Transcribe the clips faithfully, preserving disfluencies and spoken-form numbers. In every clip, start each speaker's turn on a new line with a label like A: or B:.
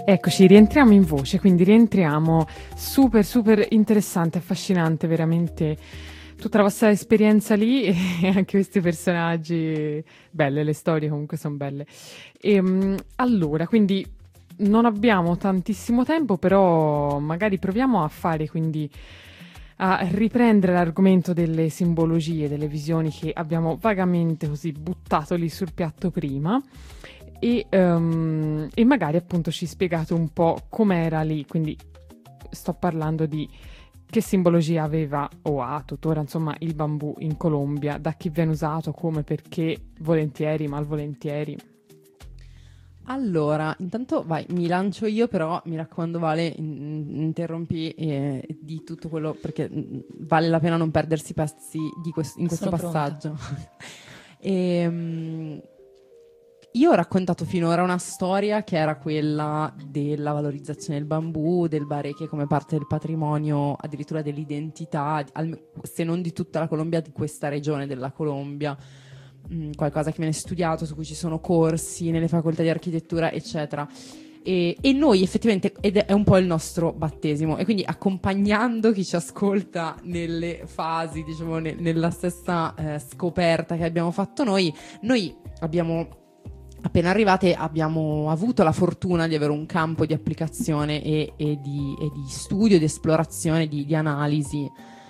A: Eccoci, rientriamo in voce, quindi rientriamo. Super, super interessante, affascinante, veramente tutta la vostra esperienza lì e anche questi personaggi. Belle, le storie comunque sono belle. E, allora, quindi non abbiamo tantissimo tempo, però magari proviamo a fare, quindi a riprendere l'argomento delle simbologie, delle visioni che abbiamo vagamente così buttato lì sul piatto prima. E, um, e magari appunto ci spiegate un po' com'era lì, quindi sto parlando di che simbologia aveva o ha tuttora insomma il bambù in Colombia, da chi viene usato, come, perché, volentieri, malvolentieri.
B: Allora, intanto vai, mi lancio io, però mi raccomando Vale, in, interrompi eh, di tutto quello, perché vale la pena non perdersi pezzi di quest- in questo
C: Sono
B: passaggio. e, um, Io ho raccontato finora una storia che era quella della valorizzazione del bambù, del bareque come parte del patrimonio, addirittura dell'identità, se non di tutta la Colombia, di questa regione della Colombia. Mm, qualcosa che viene studiato, su cui ci sono corsi nelle facoltà di architettura, eccetera. E, e noi effettivamente, ed è un po' il nostro battesimo, e quindi accompagnando chi ci ascolta nelle fasi, diciamo, ne, nella stessa eh, scoperta che abbiamo fatto noi, noi abbiamo... Appena arrivate abbiamo avuto la fortuna di avere un campo di applicazione e, e, di, e di studio, di esplorazione, di, di analisi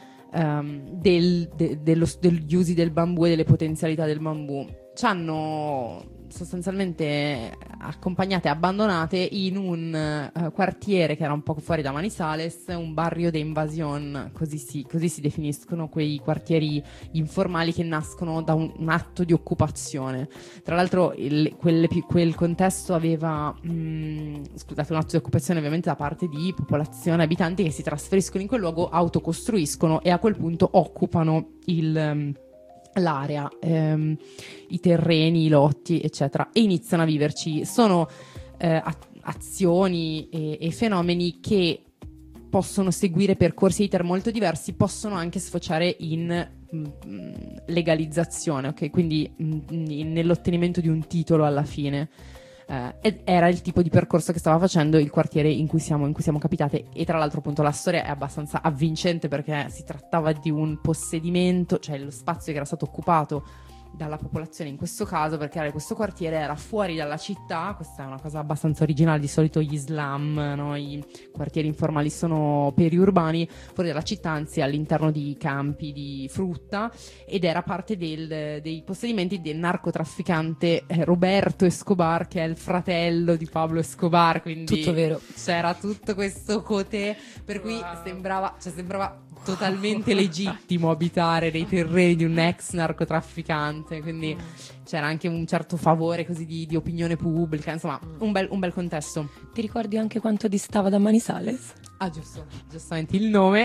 B: um, del, de, dello, degli usi del bambù e delle potenzialità del bambù. Ci hanno sostanzialmente accompagnate e abbandonate in un uh, quartiere che era un po' fuori da Manizales, un barrio de invasión, così si, così si definiscono quei quartieri informali che nascono da un, un atto di occupazione. Tra l'altro il, quel, quel contesto aveva mh, scusate, un atto di occupazione ovviamente da parte di popolazione, abitanti che si trasferiscono in quel luogo, autocostruiscono e a quel punto occupano il... Um, l'area, ehm, i terreni, i lotti, eccetera, e iniziano a viverci. Sono eh, azioni e, e fenomeni che possono seguire percorsi iter molto diversi, possono anche sfociare in mh, legalizzazione, ok? Quindi mh, nell'ottenimento di un titolo alla fine. Uh, ed era il tipo di percorso che stava facendo il quartiere in cui siamo, in cui siamo capitate, e tra l'altro appunto la storia è abbastanza avvincente perché si trattava di un possedimento, cioè lo spazio che era stato occupato dalla popolazione in questo caso, perché era questo quartiere era fuori dalla città. Questa è una cosa abbastanza originale, di solito gli slum, no? I quartieri informali sono periurbani, fuori dalla città, anzi all'interno di campi di frutta, ed era parte del, dei possedimenti del narcotrafficante eh, Roberto Escobar, che è il fratello di Pablo Escobar, quindi
C: tutto vero.
B: C'era tutto questo cotè, per cui wow. sembrava, cioè sembrava totalmente legittimo abitare nei terreni di un ex narcotrafficante, quindi c'era anche un certo favore così di, di opinione pubblica, insomma un bel, un bel contesto.
C: Ti ricordi anche quanto distava da Manizales?
B: Ah, giusto, giustamente il nome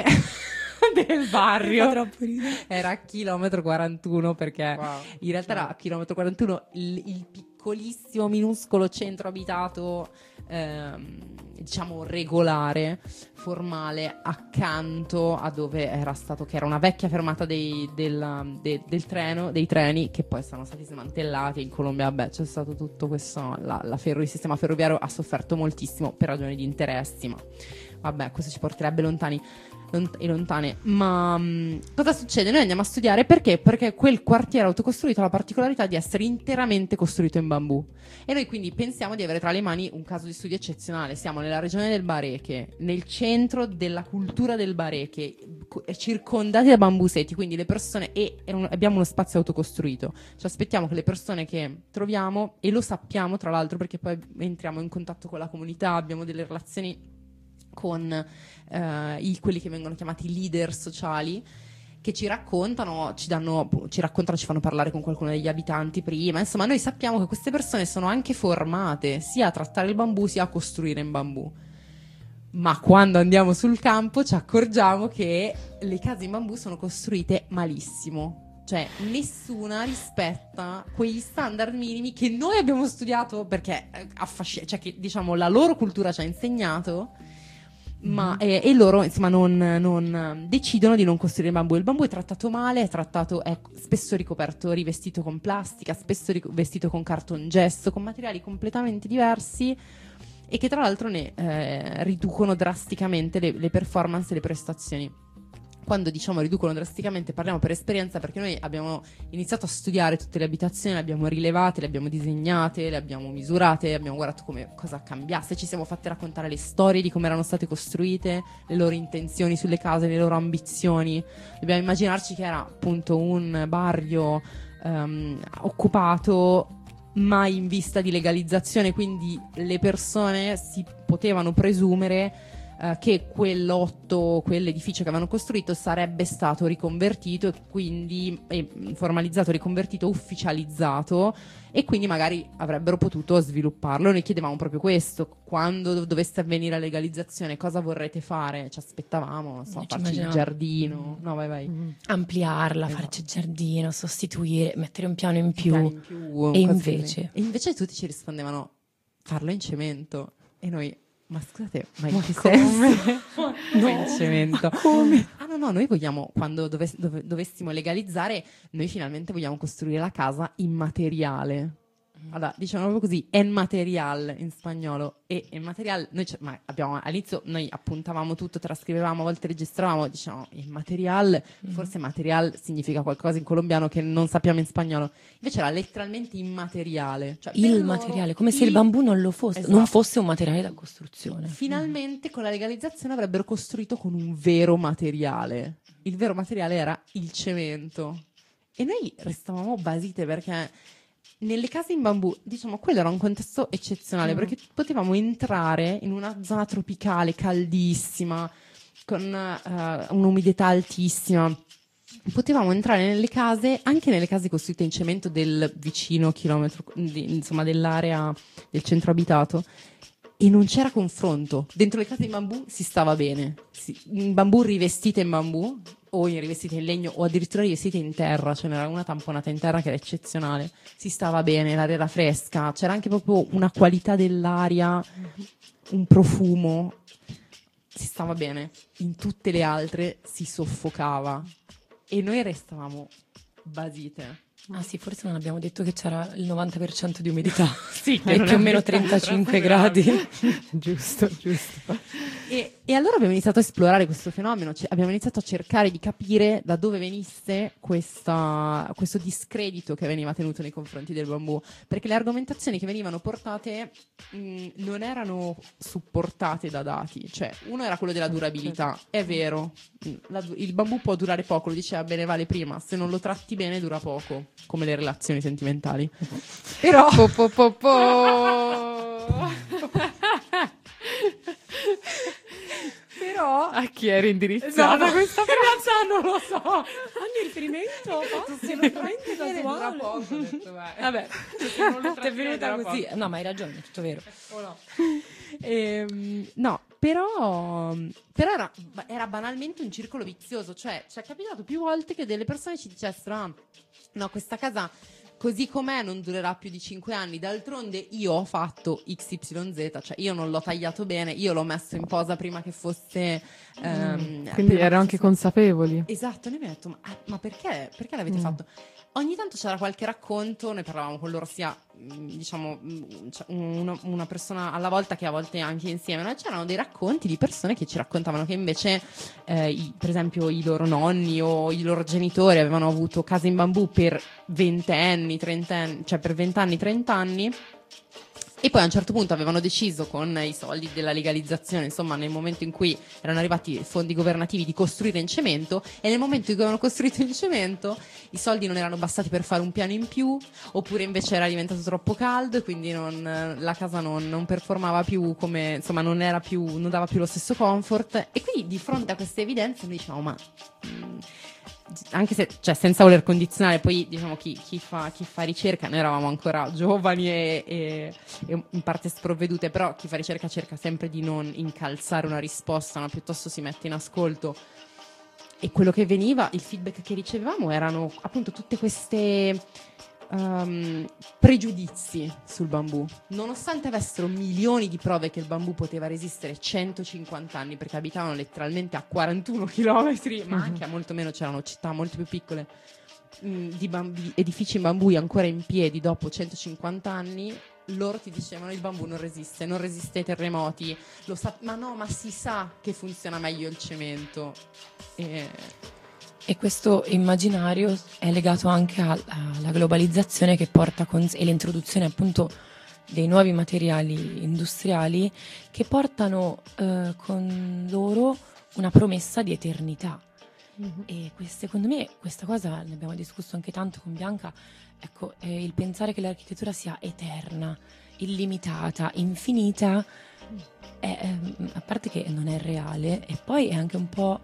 B: del barrio
C: troppo
B: era a chilometro quarantuno, perché
A: wow.
B: in realtà era a chilometro quarantuno il, il piccolissimo minuscolo centro abitato, ehm, diciamo regolare, formale, accanto a dove era stato, che era una vecchia fermata dei, del, de, del treno, dei treni, che poi sono stati smantellati. In Colombia, vabbè, c'è stato tutto questo, la, la ferro, il sistema ferroviario ha sofferto moltissimo per ragioni di interessi, ma vabbè, questo ci porterebbe lontani e lontane. Ma um, cosa succede? Noi andiamo a studiare perché? Perché quel quartiere autocostruito ha la particolarità di essere interamente costruito in bambù, e noi quindi pensiamo di avere tra le mani un caso di studio eccezionale. Siamo nella regione del Bareque, nel centro della cultura del Bareque, circondati da bambù seti, quindi le persone, e abbiamo uno spazio autocostruito. Ci aspettiamo che le persone che troviamo, e lo sappiamo tra l'altro perché poi entriamo in contatto con la comunità, abbiamo delle relazioni con eh, i, quelli che vengono chiamati leader sociali, che ci raccontano, ci danno, ci raccontano, ci fanno parlare con qualcuno degli abitanti prima. Insomma, noi sappiamo che queste persone sono anche formate sia a trattare il bambù sia a costruire in bambù. Ma quando andiamo sul campo ci accorgiamo che le case in bambù sono costruite malissimo. Cioè nessuna rispetta quegli standard minimi che noi abbiamo studiato, perché affasc- cioè che diciamo la loro cultura ci ha insegnato. Ma, e, e loro insomma non, non decidono di non costruire il bambù. Il bambù è trattato male, è trattato, è spesso ricoperto, rivestito con plastica, spesso rivestito con cartongesso, con materiali completamente diversi, e che tra l'altro ne eh, riducono drasticamente le, le performance e le prestazioni. Quando diciamo riducono drasticamente parliamo per esperienza, perché noi abbiamo iniziato a studiare tutte le abitazioni, le abbiamo rilevate, le abbiamo disegnate, le abbiamo misurate, abbiamo guardato come cosa cambiasse, ci siamo fatti raccontare le storie di come erano state costruite, le loro intenzioni sulle case, le loro ambizioni. Dobbiamo immaginarci che era appunto un barrio um, occupato, mai in vista di legalizzazione, quindi le persone si potevano presumere Uh, che quell'otto, quell'edificio che avevano costruito sarebbe stato riconvertito e quindi eh, formalizzato, riconvertito, ufficializzato, e quindi magari avrebbero potuto svilupparlo. Noi chiedevamo proprio questo: quando dovesse avvenire la legalizzazione, cosa vorrete fare? Ci aspettavamo, non so,
C: Ci
B: farci il
C: immaginiamo.
B: giardino, no vai vai,
A: Mm.
C: Ampliarla,
B: Esatto.
C: farci il giardino, sostituire, mettere un piano in più.
B: piani in più,
C: E
B: cose
C: invece?
B: così. E invece tutti ci rispondevano farlo in cemento, e noi: ma scusate, ma in
A: Ma
B: che
A: come?
B: senso? Noi in cemento.
A: Come?
B: Ah no, no, noi vogliamo, quando dove- dove- dovessimo legalizzare, noi finalmente vogliamo costruire la casa immateriale. Allora, diciamo proprio così, en material in spagnolo. E en material, noi c- ma abbiamo, all'inizio noi appuntavamo tutto, trascrivevamo, a volte registravamo, diciamo en material, forse material significa qualcosa in colombiano che non sappiamo in spagnolo. Invece era letteralmente immateriale. Cioè, per
C: Il
B: loro,
C: materiale, come se il
B: il-
C: bambù non lo fosse,
B: Esatto.
C: non fosse un materiale da costruzione.
B: Finalmente con la legalizzazione avrebbero costruito con un vero materiale. Il vero materiale era il cemento. E noi restavamo basite, perché nelle case in bambù, diciamo, quello era un contesto eccezionale,
A: Mm.
B: perché potevamo entrare in una zona tropicale, caldissima, con eh, un'umidità altissima. Potevamo entrare nelle case, anche nelle case costruite in cemento del vicino chilometro, di- insomma, dell'area del centro abitato, e non c'era confronto. Dentro le case in bambù si stava bene, si- in bambù rivestite in bambù, o in rivestite in legno, o addirittura rivestite in terra. Ce n'era una tamponata in terra che era eccezionale. Si stava bene, l'aria era fresca, c'era anche proprio una qualità dell'aria, un profumo. Si stava bene. In tutte le altre si soffocava. E noi restavamo basite.
C: Ah sì, forse non abbiamo detto che c'era il novanta per cento di umidità.
B: Sì,
C: E più o meno trentacinque gradi.
A: Giusto, giusto.
B: E, e allora abbiamo iniziato a esplorare questo fenomeno, ce- abbiamo iniziato a cercare di capire da dove venisse questa- questo discredito che veniva tenuto nei confronti del bambù, perché le argomentazioni che venivano portate mh, non erano supportate da dati. Cioè, uno era quello della durabilità, è vero, mh, la du- il bambù può durare poco, lo diceva Benevale prima, se non lo tratti bene dura poco, come le relazioni sentimentali. Però
A: Po, po, po, po.
B: però
A: A chi era indirizzata
B: No, no,
A: questa
B: in realtà non lo so.
C: Ogni riferimento
B: Assolutamente casuale. Poco, ho detto, beh.
C: Vabbè,
B: Se non lo
C: ti è venuta
B: trattiene,
C: così.
B: dura
C: No, ma hai ragione, è tutto vero.
B: Ehm, no, però, però era, era banalmente un circolo vizioso. Cioè, ci è capitato più volte che delle persone ci dicessero: ah, no, questa casa così com'è non durerà più di cinque anni. D'altronde io ho fatto X Y Z, cioè io non l'ho tagliato bene, io l'ho messo in posa prima che fosse ehm,
A: Quindi
B: prima che
A: erano anche
B: fosse-
A: consapevoli.
B: Esatto, noi abbiamo detto: ma, ah, ma perché? Perché l'avete
A: Mm.
B: fatto? Ogni tanto c'era qualche racconto, noi parlavamo con loro sia, mh, diciamo, mh, cioè, una, una persona alla volta, che a volte anche insieme, no? C'erano dei racconti di persone che ci raccontavano che invece, eh, i- per esempio, i loro nonni o i loro genitori avevano avuto case in bambù per ventenni, trentenni, cioè per vent'anni, trent'anni. E poi a un certo punto avevano deciso, con i soldi della legalizzazione, insomma nel momento in cui erano arrivati i fondi governativi, di costruire in cemento, e nel momento in cui avevano costruito in cemento i soldi non erano bastati per fare un piano in più, oppure invece era diventato troppo caldo e quindi non- la casa non, non performava più come, insomma non era più, non dava più lo stesso comfort. E quindi di fronte a queste evidenze noi diciamo: ma mh, anche se, cioè, senza voler condizionare, poi diciamo chi, chi fa, chi fa ricerca, noi eravamo ancora giovani e, e, e in parte sprovvedute, però chi fa ricerca cerca sempre di non incalzare una risposta, ma piuttosto si mette in ascolto. E quello che veniva, il feedback che ricevevamo erano appunto tutte queste um, pregiudizi sul bambù, nonostante avessero milioni di prove che il bambù poteva resistere centocinquanta anni, perché abitavano letteralmente a quarantuno chilometri, ma anche a molto meno, c'erano città molto più piccole, mh, di bambi- edifici in bambù ancora in piedi dopo centocinquanta anni. loro ti dicevano il bambù non resiste, non resiste ai terremoti, lo sa- ma no, ma si sa che funziona meglio il cemento. E...
C: E questo immaginario è legato anche a- alla globalizzazione che porta con sé, e l'introduzione appunto dei nuovi materiali industriali che portano eh, con loro una promessa di eternità.
A: Mhm.
C: E que- secondo me questa cosa, ne abbiamo discusso anche tanto con Bianca, ecco, eh, il pensare che l'architettura sia eterna, illimitata, infinita, è, ehm, a parte che non è reale, e poi è anche un po'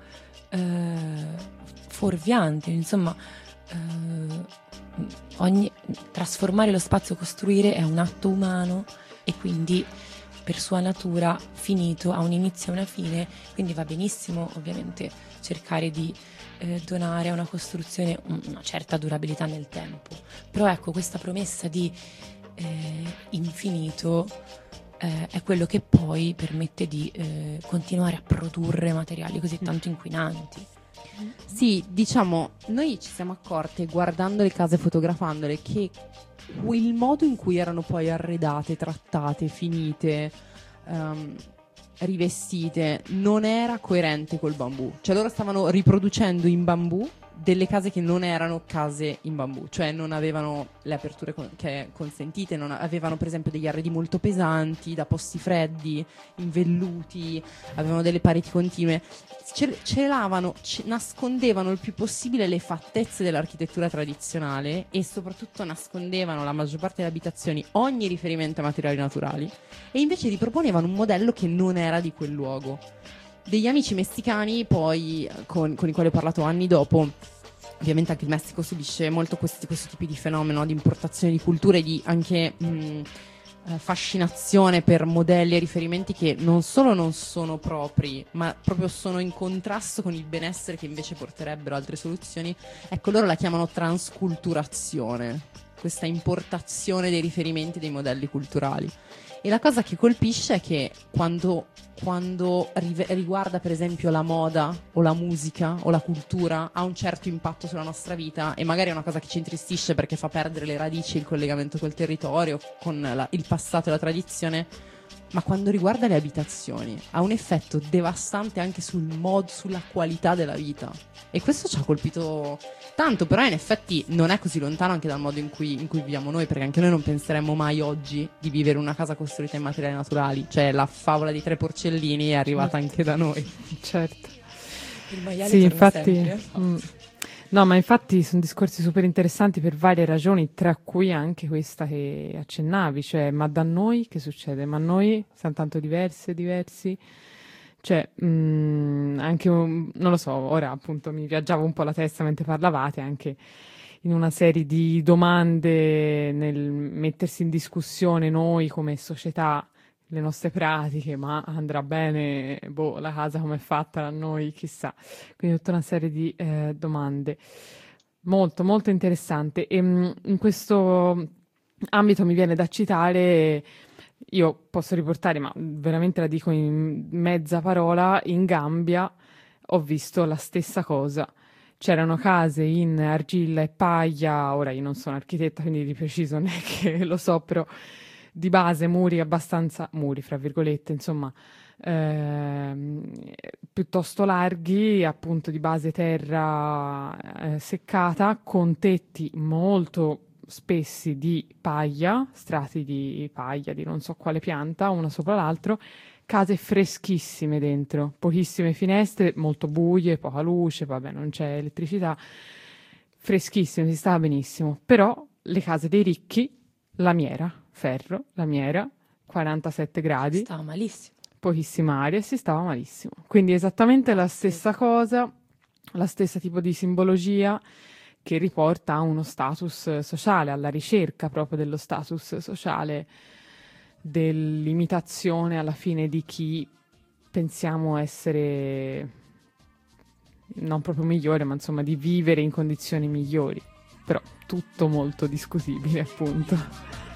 C: eh, fuorviante, insomma, eh, ogni, trasformare lo spazio, costruire è un atto umano e quindi per sua natura finito, ha un inizio e una fine, quindi va benissimo ovviamente cercare di eh, donare a una costruzione una certa durabilità nel tempo, però ecco, questa promessa di eh, infinito eh, è quello che poi permette di eh, continuare a produrre materiali così tanto inquinanti.
B: Sì, diciamo, noi ci siamo accorte guardando le case, fotografandole, che il modo in cui erano poi arredate, trattate, finite, ehm, rivestite, non era coerente col bambù. Cioè loro stavano riproducendo in bambù delle case che non erano case in bambù, cioè non avevano le aperture con- che consentite, non avevano per esempio degli arredi molto pesanti, da posti freddi, in velluti, avevano delle pareti continue, ce- celavano, ce- nascondevano il più possibile le fattezze dell'architettura tradizionale e soprattutto nascondevano la maggior parte delle abitazioni ogni riferimento a materiali naturali e invece riproponevano un modello che non era di quel luogo. Degli amici messicani poi con, con i quali ho parlato anni dopo, ovviamente anche il Messico subisce molto questi, questi tipi di fenomeno di importazione di culture, di anche mh, eh, fascinazione per modelli e riferimenti che non solo non sono propri, ma proprio sono in contrasto con il benessere che invece porterebbero altre soluzioni. Ecco, loro la chiamano transculturazione, questa importazione dei riferimenti dei modelli culturali. E la cosa che colpisce è che quando, quando rive- riguarda per esempio la moda o la musica o la cultura ha un certo impatto sulla nostra vita e magari è una cosa che ci intristisce perché fa perdere le radici, il collegamento col territorio, con la- il passato e la tradizione, ma quando riguarda le abitazioni ha un effetto devastante anche sul mod, sulla qualità della vita. E questo ci ha colpito tanto, però in effetti non è così lontano anche dal modo in cui, in cui viviamo noi, perché anche noi non penseremmo mai oggi di vivere in una casa costruita in materiali naturali. Cioè la favola dei tre porcellini è arrivata anche da noi.
A: Certo.
C: Il maiale
A: Sì,
C: torna
A: infatti.
C: sempre.
A: mm. No, ma infatti sono discorsi super interessanti per varie ragioni, tra cui anche questa che accennavi, cioè, ma da noi che succede? Ma noi siamo tanto diverse, diversi? Cioè, mm, anche, un- non lo so, ora appunto mi viaggiava un po' la testa mentre parlavate, anche in una serie di domande nel mettersi in discussione noi come società, le nostre pratiche, ma andrà bene, boh, la casa come è fatta da noi, chissà. Quindi tutta una serie di eh, domande. Molto, molto interessante. E mh, in questo ambito mi viene da citare, io posso riportare, ma veramente la dico in mezza parola, in Gambia ho visto la stessa cosa. C'erano case in argilla e paglia, ora io non sono architetta, quindi di preciso non è che lo so, però di base muri abbastanza, muri fra virgolette, insomma, ehm, piuttosto larghi, appunto di base terra eh, seccata, con tetti molto spessi di paglia, strati di paglia di non so quale pianta, una sopra l'altro, case freschissime dentro, pochissime finestre, molto buie, poca luce, vabbè, non c'è elettricità, freschissime, si stava benissimo. Però le case dei ricchi, lamiera, ferro, lamiera, quarantasette gradi,
C: Stava malissimo.
A: pochissima aria e si stava malissimo. Quindi esattamente la stessa cosa, la stessa tipo di simbologia che riporta a uno status sociale, alla ricerca proprio dello status sociale, dell'imitazione alla fine di chi pensiamo essere non proprio migliore, ma insomma di vivere in condizioni migliori. Però tutto molto discutibile, appunto.